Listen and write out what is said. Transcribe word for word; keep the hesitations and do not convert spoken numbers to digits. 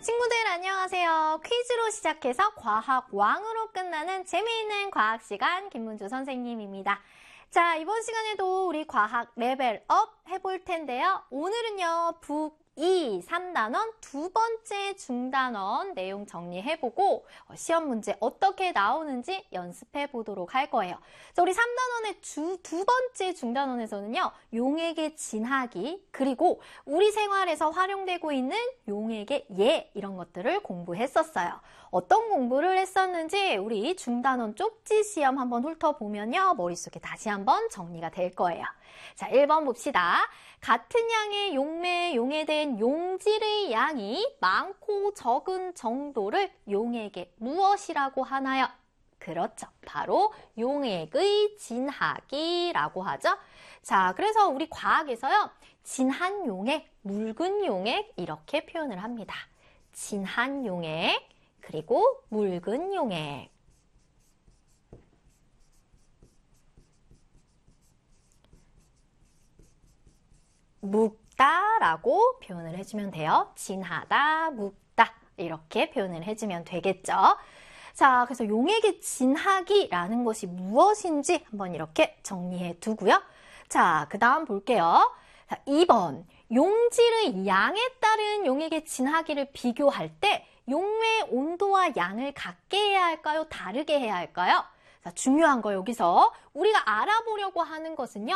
친구들 안녕하세요. 퀴즈로 시작해서 과학 왕으로 끝나는 재미있는 과학 시간 김문주 선생님입니다. 자, 이번 시간에도 우리 과학 레벨업 해볼 텐데요. 오늘은요, 북이 삼 단원 두 번째 중단원 내용 정리해보고 시험 문제 어떻게 나오는지 연습해 보도록 할 거예요. 자, 우리 삼 단원의 주, 두 번째 중단원에서는요, 용액의 진하기, 그리고 우리 생활에서 활용되고 있는 용액의 예, 이런 것들을 공부했었어요. 어떤 공부를 했었는지 우리 중단원 쪽지 시험 한번 훑어보면요, 머릿속에 다시 한번 정리가 될 거예요. 자, 일 번 봅시다. 같은 양의 용매에 용해된 용질의 양이 많고 적은 정도를 용액의 무엇이라고 하나요? 그렇죠. 바로 용액의 진하기라고 하죠. 자, 그래서 우리 과학에서요, 진한 용액, 묽은 용액 이렇게 표현을 합니다. 진한 용액, 그리고 묽은 용액. 묽다라고 표현을 해주면 돼요. 진하다, 묽다 이렇게 표현을 해주면 되겠죠. 자, 그래서 용액의 진하기라는 것이 무엇인지 한번 이렇게 정리해 두고요. 자, 그 다음 볼게요. 자, 이 번 용질의 양에 따른 용액의 진하기를 비교할 때 용매의 온도와 양을 같게 해야 할까요? 다르게 해야 할까요? 자, 중요한 거 여기서 우리가 알아보려고 하는 것은요,